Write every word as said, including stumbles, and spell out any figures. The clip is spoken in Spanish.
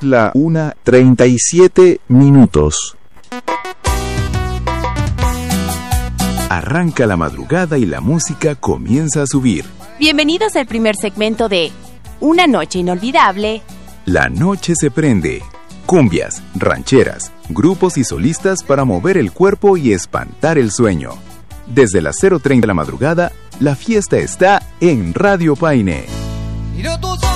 la una treinta y siete minutos. Arranca la madrugada y la música comienza a subir. Bienvenidos al primer segmento de Una Noche Inolvidable. La noche se prende. Cumbias, rancheras, grupos y solistas para mover el cuerpo y espantar el sueño. Desde las cero treinta de la madrugada, la fiesta está en Radio Paine. Miro tus ojos.